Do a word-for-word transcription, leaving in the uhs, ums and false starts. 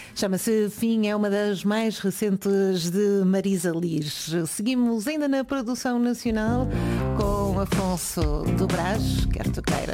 Chama-se Fim, é uma das mais recentes de Marisa Liz. Seguimos ainda na produção nacional com Afonso do Brás, quer tu queira.